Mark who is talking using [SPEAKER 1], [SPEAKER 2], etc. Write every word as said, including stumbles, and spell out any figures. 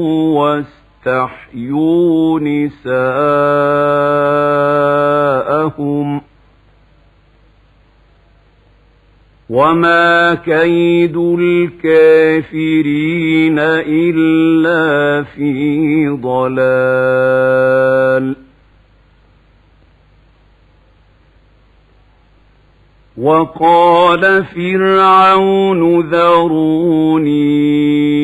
[SPEAKER 1] واستحيوا نساءهم وما كيد الكافرين إلا في ضلال وقال فرعون ذروني